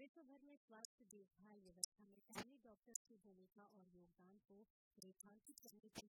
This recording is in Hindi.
विश्व भर में स्वास्थ्य देखभाल व्यवस्था में पहले डॉक्टर्स की भूमिका और योगदान को रेखांकित करने के